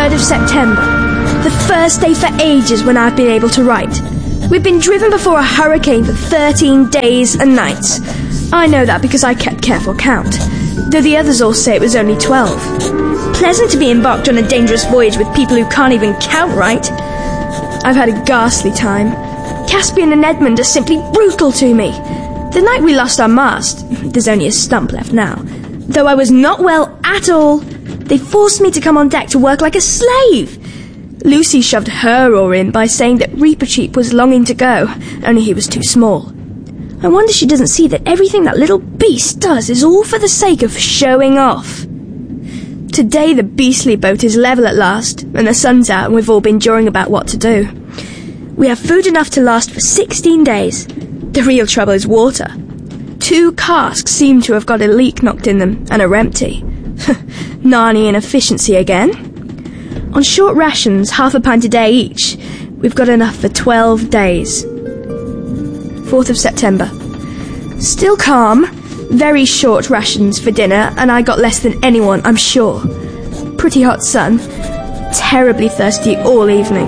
3rd of September. The first day for ages when I've been able to write. We've been driven before a hurricane for 13 days and nights. I know that because I kept careful count, though the others all say it was only 12. Pleasant to be embarked on a dangerous voyage with people who can't even count right. I've had a ghastly time. Caspian and Edmund are simply brutal to me. The night we lost our mast, there's only a stump left now, though I was not well at all, they forced me to come on deck to work like a slave. Lucy shoved her oar in by saying that Reepicheep was longing to go, only he was too small. I wonder she doesn't see that everything that little beast does is all for the sake of showing off. Today the beastly boat is level at last, and the sun's out and we've all been jawing about what to do. We have food enough to last for 16 days. The real trouble is water. 2 casks seem to have got a leak knocked in them and are empty. Narny inefficiency again. On short rations, half a pint a day each, we've got enough for 12 days. 4th of September. Still calm. Very short rations for dinner, and I got less than anyone, I'm sure. Pretty hot sun. Terribly thirsty all evening.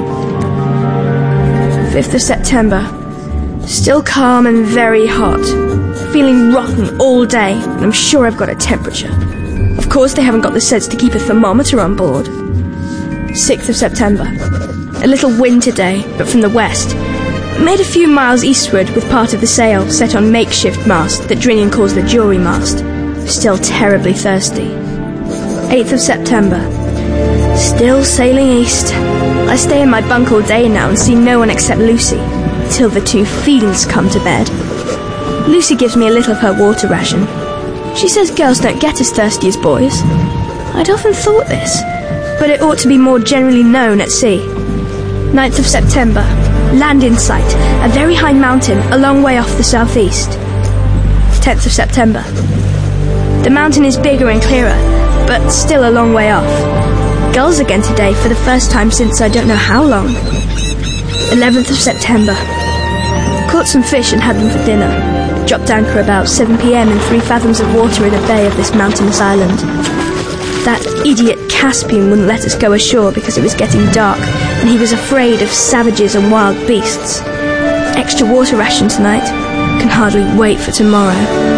5th of September. Still calm and very hot. Feeling rotten all day, and I'm sure I've got a temperature. Of course they haven't got the sense to keep a thermometer on board. 6th of September. A little wind today, but from the west. Made a few miles eastward with part of the sail set on makeshift mast that Drinian calls the jury mast. Still terribly thirsty. 8th of September. Still sailing east. I stay in my bunk all day now and see no one except Lucy, till the 2 fiends come to bed. Lucy gives me a little of her water ration. She says girls don't get as thirsty as boys. I'd often thought this, but it ought to be more generally known at sea. 9th of September. Land in sight, a very high mountain a long way off the southeast. 10th of September. The mountain is bigger and clearer, but still a long way off. Gulls again today for the first time since I don't know how long. 11th of September. Caught some fish and had them for dinner. Dropped anchor about 7 p.m. in 3 fathoms of water in a bay of this mountainous island. That idiot Caspian wouldn't let us go ashore because it was getting dark, and he was afraid of savages and wild beasts. Extra water ration tonight. Can hardly wait for tomorrow.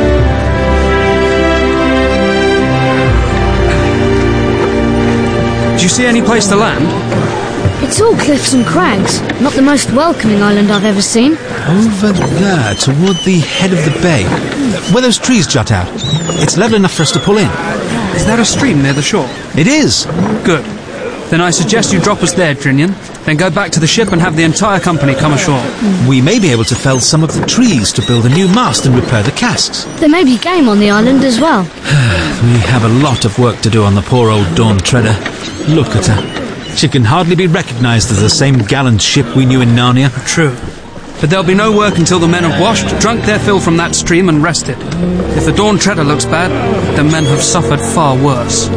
Do you see any place to land? It's all cliffs and crags. Not the most welcoming island I've ever seen. Over there, toward the head of the bay, where those trees jut out. It's level enough for us to pull in. Is there a stream near the shore? It is. Good. Then I suggest you drop us there, Drinian. Then go back to the ship and have the entire company come ashore. We may be able to fell some of the trees to build a new mast and repair the casks. There may be game on the island as well. We have a lot of work to do on the poor old Dawn Treader. Look at her. She can hardly be recognised as the same gallant ship we knew in Narnia. True. But there'll be no work until the men have washed, drunk their fill from that stream and rested. If the Dawn Treader looks bad, the men have suffered far worse.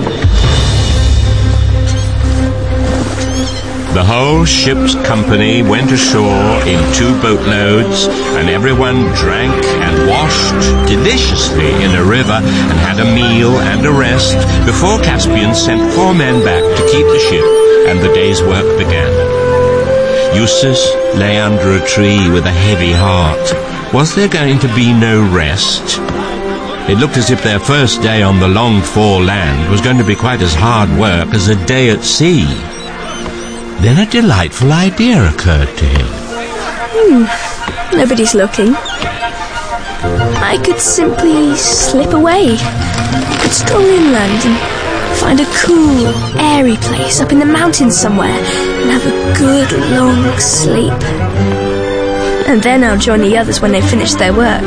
The whole ship's company went ashore in 2 boatloads, and everyone drank and washed deliciously in a river and had a meal and a rest before Caspian sent 4 men back to keep the ship, and the day's work began. Eustace lay under a tree with a heavy heart. Was there going to be no rest? It looked as if their first day on the longed-for land was going to be quite as hard work as a day at sea. Then a delightful idea occurred to him. Nobody's looking. I could simply slip away. I could stroll inland and find a cool, airy place up in the mountains somewhere and have a good long sleep. And then I'll join the others when they've finished their work.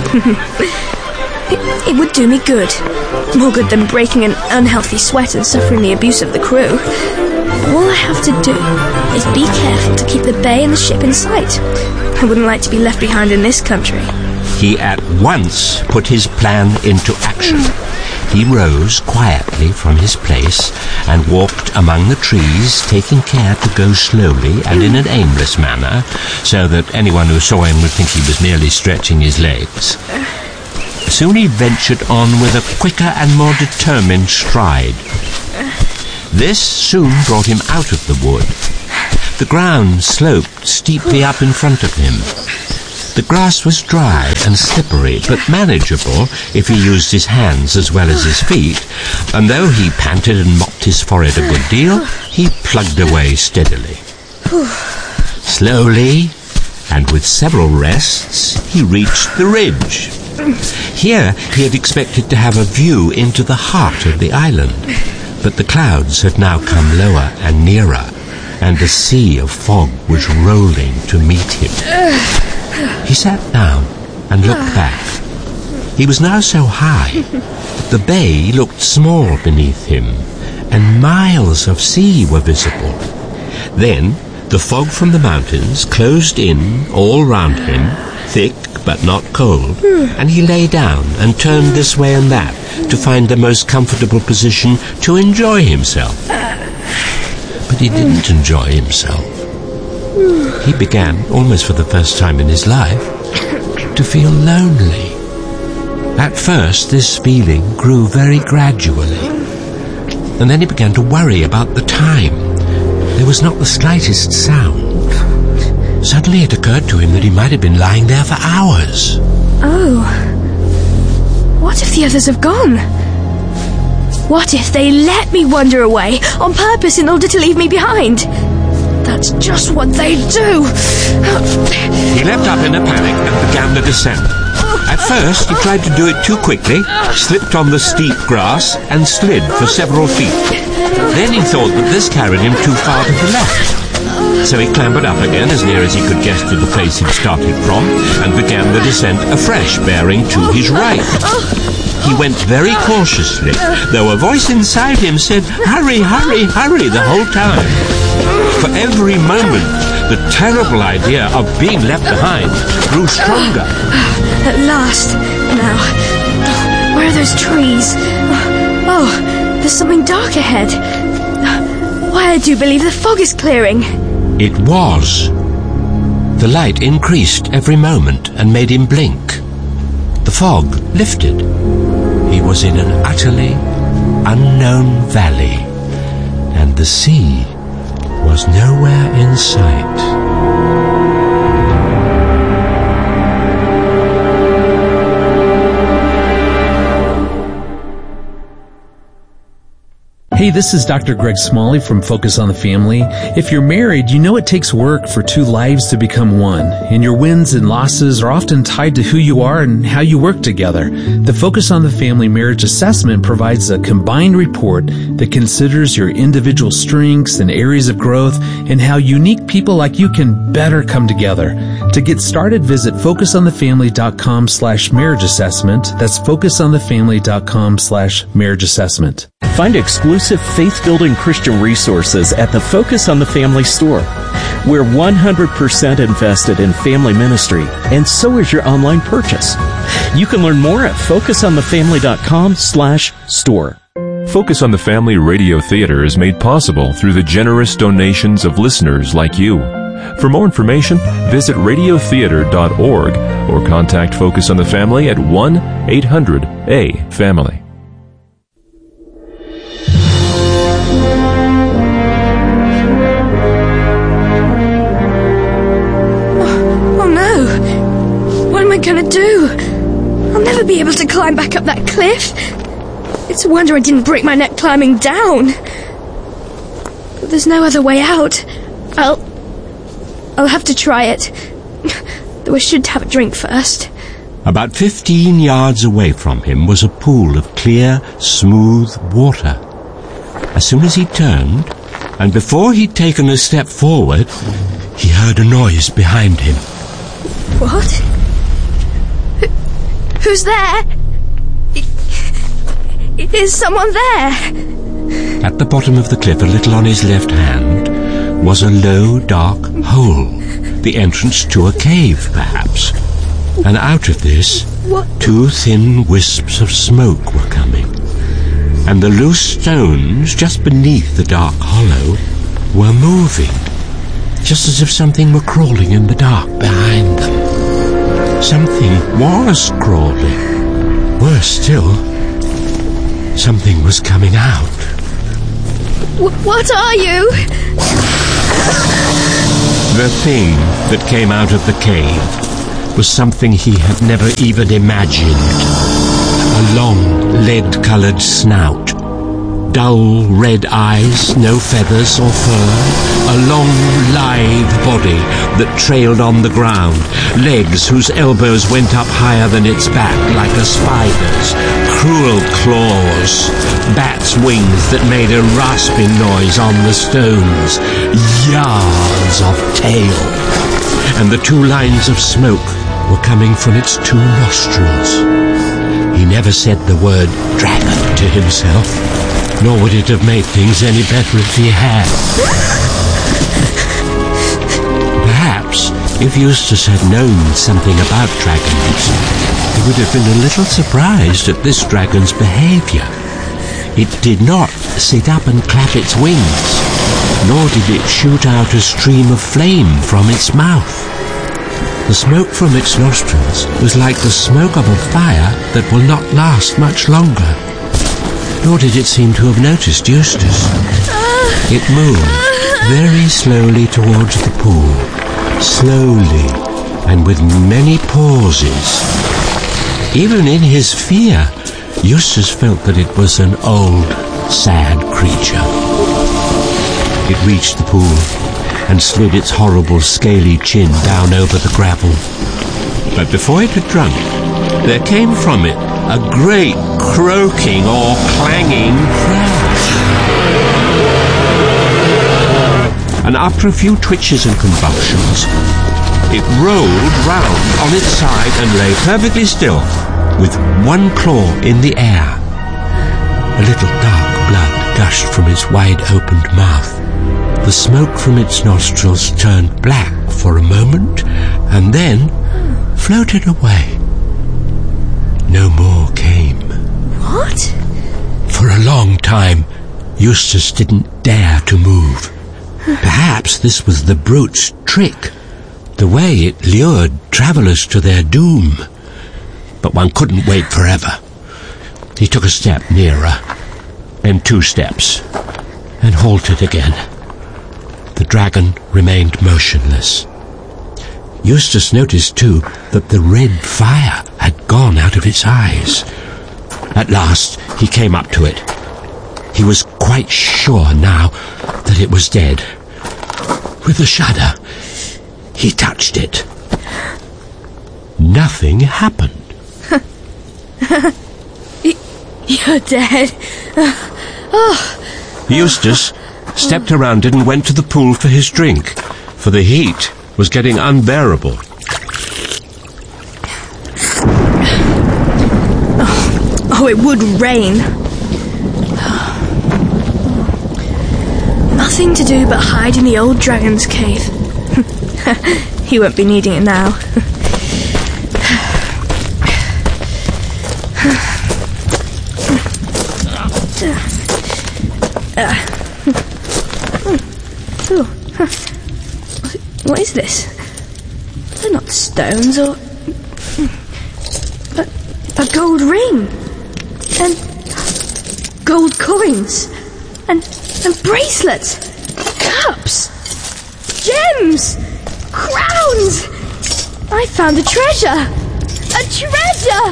It would do me good. More good than breaking an unhealthy sweat and suffering the abuse of the crew. All I have to do is be careful to keep the bay and the ship in sight. I wouldn't like to be left behind in this country. He at once put his plan into action. He rose quietly from his place and walked among the trees, taking care to go slowly and in an aimless manner, so that anyone who saw him would think he was merely stretching his legs. Soon he ventured on with a quicker and more determined stride. This soon brought him out of the wood. The ground sloped steeply up in front of him. The grass was dry and slippery, but manageable if he used his hands as well as his feet, and though he panted and mopped his forehead a good deal, he plugged away steadily. Slowly, and with several rests, he reached the ridge. Here he had expected to have a view into the heart of the island, but the clouds had now come lower and nearer, and a sea of fog was rolling to meet him. He sat down and looked back. He was now so high that the bay looked small beneath him, and miles of sea were visible. Then the fog from the mountains closed in all round him, thick but not cold, and he lay down and turned this way and that to find the most comfortable position to enjoy himself. But he didn't enjoy himself. He began, almost for the first time in his life, to feel lonely. At first, this feeling grew very gradually, and then he began to worry about the time. There was not the slightest sound. Suddenly it occurred to him that he might have been lying there for hours. Oh. What if the others have gone? What if they let me wander away on purpose in order to leave me behind? That's just what they do. He leapt up in a panic and began the descent. At first, he tried to do it too quickly, slipped on the steep grass, and slid for several feet. Then he thought that this carried him too far to the left. So he clambered up again as near as he could guess to the place he'd started from, and began the descent afresh, bearing to his right. He went very cautiously, though a voice inside him said, "Hurry, hurry, hurry," the whole time. For every moment, the terrible idea of being left behind grew stronger. At last. Now, where are those trees? Oh, there's something dark ahead. Why, I do believe the fog is clearing. It was. The light increased every moment and made him blink. The fog lifted. He was in an utterly unknown valley, and the sea was nowhere in sight. Hey, this is Dr. Greg Smalley from Focus on the Family. If you're married, you know it takes work for two lives to become one, and your wins and losses are often tied to who you are and how you work together. The Focus on the Family Marriage Assessment provides a combined report that considers your individual strengths and areas of growth and how unique people like you can better come together. To get started, visit focusonthefamily.com/marriage assessment. That's focusonthefamily.com/marriage assessment. Find exclusive faith-building Christian resources at the Focus on the Family store. We're 100% invested in family ministry, and so is your online purchase. You can learn more at focusonthefamily.com/store. Focus on the Family Radio Theater is made possible through the generous donations of listeners like you. For more information, visit radiotheater.org or contact Focus on the Family at 1-800-A-FAMILY. Gonna do? I'll never be able to climb back up that cliff. It's a wonder I didn't break my neck climbing down. But there's no other way out. I'll have to try it. Though I should have a drink first. About 15 yards away from him was a pool of clear, smooth water. As soon as he turned, and before he'd taken a step forward, he heard a noise behind him. What? Who's there? Is someone there? At the bottom of the cliff, a little on his left hand, was a low, dark hole, the entrance to a cave, perhaps. And out of this, two thin wisps of smoke were coming. And the loose stones just beneath the dark hollow were moving, just as if something were crawling in the dark behind them. Something was crawling. Worse still, something was coming out. What are you? The thing that came out of the cave was something he had never even imagined. A long, lead-coloured snout. Dull red eyes, no feathers or fur. A long, lithe body that trailed on the ground. Legs whose elbows went up higher than its back like a spider's. Cruel claws. Bat's wings that made a rasping noise on the stones. Yards of tail. And the two lines of smoke were coming from its two nostrils. He never said the word dragon to himself, nor would it have made things any better if he had. Perhaps, if Eustace had known something about dragons, he would have been a little surprised at this dragon's behaviour. It did not sit up and clap its wings, nor did it shoot out a stream of flame from its mouth. The smoke from its nostrils was like the smoke of a fire that will not last much longer. Nor did it seem to have noticed Eustace. It moved very slowly towards the pool, slowly and with many pauses. Even in his fear, Eustace felt that it was an old, sad creature. It reached the pool and slid its horrible scaly chin down over the gravel. But before it had drunk, there came from it a great croaking or clanging crash. And after a few twitches and convulsions, it rolled round on its side and lay perfectly still, with one claw in the air. A little dark blood gushed from its wide-opened mouth. The smoke from its nostrils turned black for a moment, and then floated away. No more came. What? For a long time, Eustace didn't dare to move. Perhaps this was the brute's trick, the way it lured travellers to their doom. But one couldn't wait forever. He took a step nearer, then 2 steps, and halted again. The dragon remained motionless. Eustace noticed, too, that the red fire had gone out of its eyes. At last, he came up to it. He was quite sure now that it was dead. With a shudder, he touched it. Nothing happened. You're dead. Eustace stepped around it and went to the pool for his drink, for the heat was getting unbearable. Oh, it would rain. Nothing to do but hide in the old dragon's cave. He won't be needing it now. What is this? They're not stones or... A gold ring! And gold coins! And bracelets! Cups! Gems! Crowns! I found a treasure! A treasure!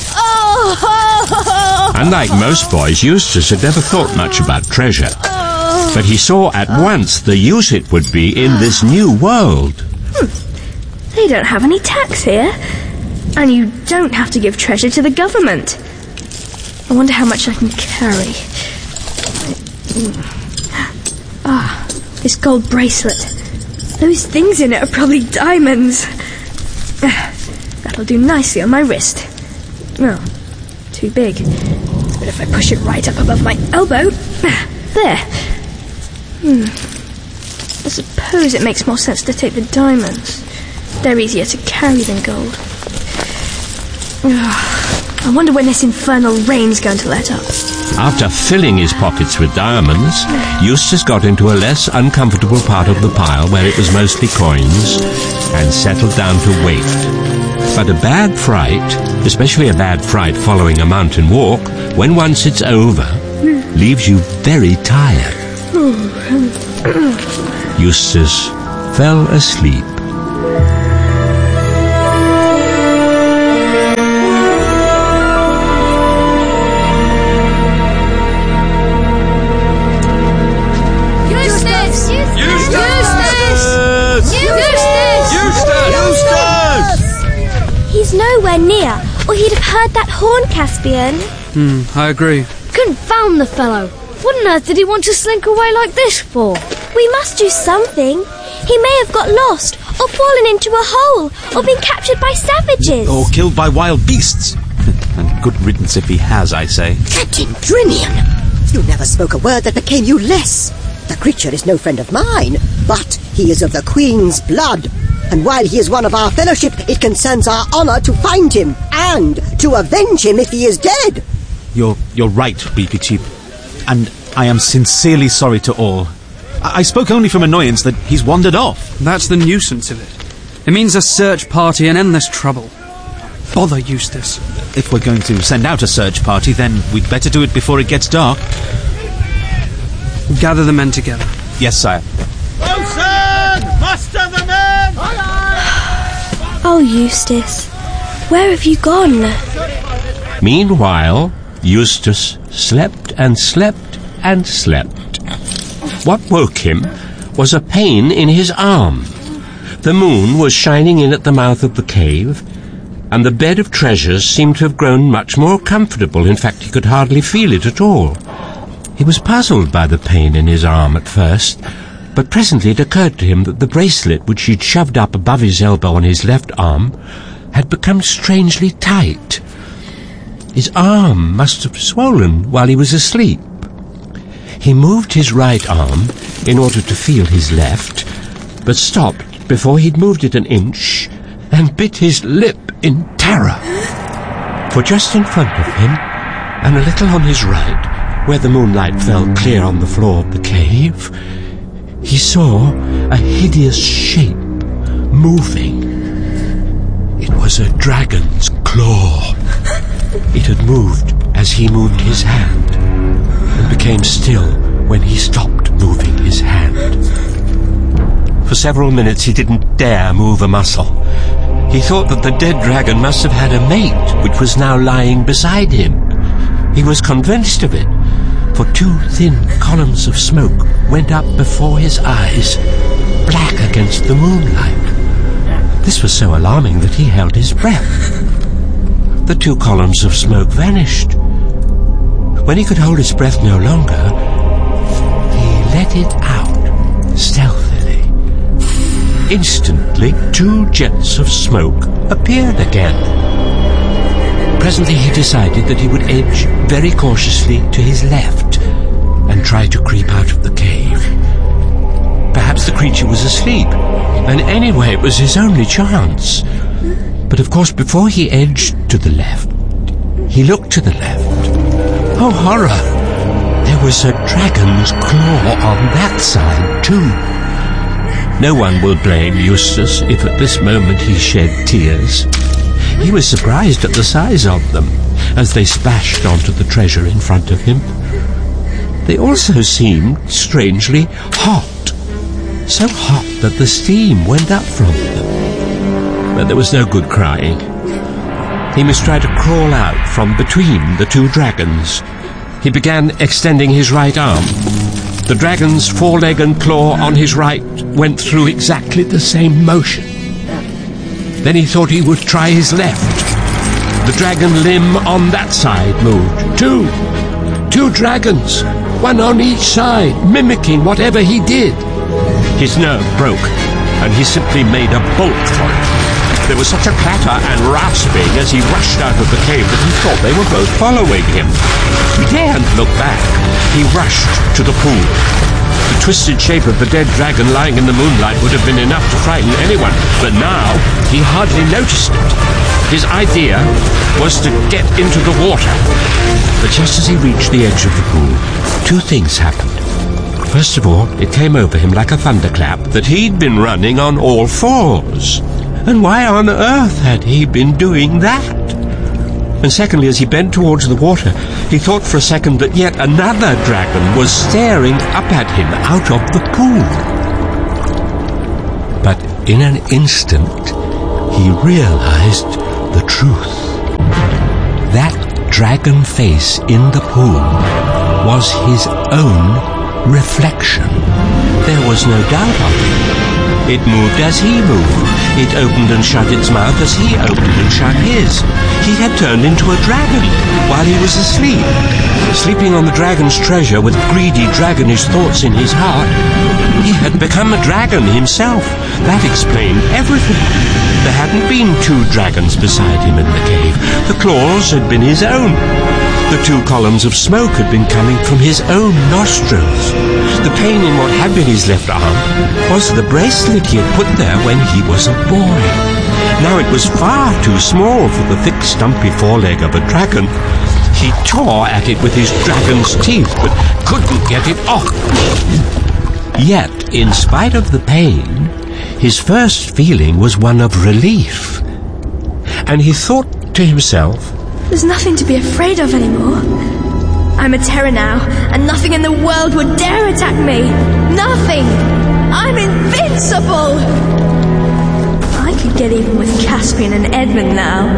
Oh! Unlike most boys, Eustace had never thought much about treasure. But he saw at once the use it would be in this new world. They don't have any tax here. And you don't have to give treasure to the government. I wonder how much I can carry. This gold bracelet. Those things in it are probably diamonds. That'll do nicely on my wrist. No, too big. But if I push it right up above my elbow... There. I suppose it makes more sense to take the diamonds. They're easier to carry than gold. I wonder when this infernal rain's going to let up. After filling his pockets with diamonds, Eustace got into a less uncomfortable part of the pile where it was mostly coins, and settled down to wait. But a bad fright, especially a bad fright following a mountain walk, when once it's over, leaves you very tired. Eustace fell asleep. He's nowhere near, or he'd have heard that horn, Caspian. I agree. Confound the fellow. What on earth did he want to slink away like this for? We must do something. He may have got lost, or fallen into a hole, or been captured by savages. Or killed by wild beasts. And good riddance if he has, I say. Captain Drinian, you never spoke a word that became you less. The creature is no friend of mine, but he is of the Queen's blood. And while he is one of our fellowship, it concerns our honour to find him, and to avenge him if he is dead. You're right, Beefy Cheap. And I am sincerely sorry to all. I spoke only from annoyance that he's wandered off. That's the nuisance of it. It means a search party and endless trouble. Bother Eustace. If we're going to send out a search party, then we'd better do it before it gets dark. Gather the men together. Yes, sire. Bosun! Muster the men! Oh, Eustace, where have you gone? Meanwhile, Eustace slept and slept and slept. What woke him was a pain in his arm. The moon was shining in at the mouth of the cave, and the bed of treasures seemed to have grown much more comfortable. In fact, he could hardly feel it at all. He was puzzled by the pain in his arm at first, but presently it occurred to him that the bracelet which he'd shoved up above his elbow on his left arm had become strangely tight. His arm must have swollen while he was asleep. He moved his right arm in order to feel his left, but stopped before he'd moved it an inch and bit his lip in terror. For just in front of him, and a little on his right, where the moonlight fell clear on the floor of the cave, he saw a hideous shape moving. It was a dragon's claw. It had moved as he moved his hand, and became still when he stopped moving his hand. For several minutes he didn't dare move a muscle. He thought that the dead dragon must have had a mate, which was now lying beside him. He was convinced of it, for two thin columns of smoke went up before his eyes, black against the moonlight. This was so alarming that he held his breath. The two columns of smoke vanished. When he could hold his breath no longer, he let it out stealthily. Instantly, two jets of smoke appeared again. Presently he decided that he would edge very cautiously to his left and try to creep out of the cave. Perhaps the creature was asleep, and anyway it was his only chance. But of course before he edged to the left, he looked to the left. Oh, horror! There was a dragon's claw on that side too. No one will blame Eustace if at this moment he shed tears. He was surprised at the size of them as they splashed onto the treasure in front of him. They also seemed strangely hot, so hot that the steam went up from them. But there was no good crying. He must try to crawl out from between the two dragons. He began extending his right arm. The dragon's foreleg and claw on his right went through exactly the same motion. Then he thought he would try his left. The dragon limb on that side moved. Two dragons, one on each side, mimicking whatever he did. His nerve broke, and he simply made a bolt for it. There was such a clatter and rasping as he rushed out of the cave that he thought they were both following him. He daren't look back. He rushed to the pool. The twisted shape of the dead dragon lying in the moonlight would have been enough to frighten anyone, but now he hardly noticed it. His idea was to get into the water. But just as he reached the edge of the pool, two things happened. First of all, it came over him like a thunderclap that he'd been running on all fours. And why on earth had he been doing that? And secondly, as he bent towards the water, he thought for a second that yet another dragon was staring up at him out of the pool. But in an instant, he realized the truth. That dragon face in the pool was his own reflection. There was no doubt of it. It moved as he moved. It opened and shut its mouth as he opened and shut his. He had turned into a dragon while he was asleep, sleeping on the dragon's treasure with greedy dragonish thoughts in his heart. He had become a dragon himself. That explained everything. There hadn't been two dragons beside him in the cave. The claws had been his own. The two columns of smoke had been coming from his own nostrils. The pain in what had been his left arm was the bracelet he had put there when he was a boy. Now it was far too small for the thick, stumpy foreleg of a dragon. He tore at it with his dragon's teeth, but couldn't get it off. Yet, in spite of the pain, his first feeling was one of relief. And he thought to himself, there's nothing to be afraid of anymore. I'm a terror now, and nothing in the world would dare attack me. Nothing! I'm invincible! I could get even with Caspian and Edmund now.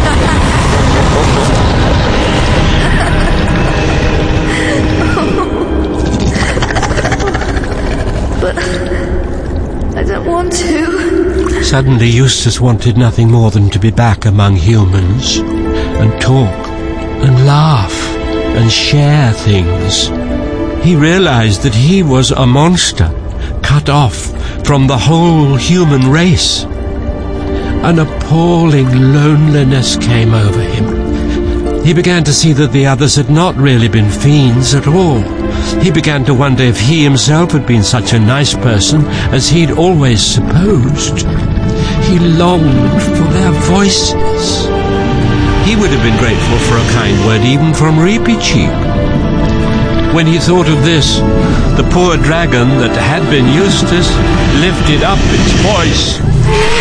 But I don't want to. Suddenly Eustace wanted nothing more than to be back among humans and talk and laugh and share things. He realized that he was a monster, cut off from the whole human race. An appalling loneliness came over him. He began to see that the others had not really been fiends at all. He began to wonder if he himself had been such a nice person as he'd always supposed. He longed for their voices. He would have been grateful for a kind word even from Reepicheep. When he thought of this, the poor dragon that had been Eustace lifted up its voice.